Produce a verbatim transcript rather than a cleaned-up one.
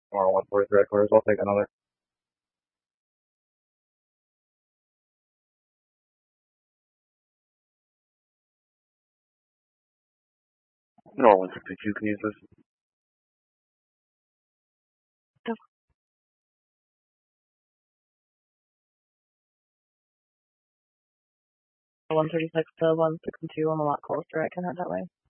Or one forty-three headquarters. I'll take another. Nor one sixty-two can use this. one thirty-six to one sixty-two on the lot coaster. I can head that way.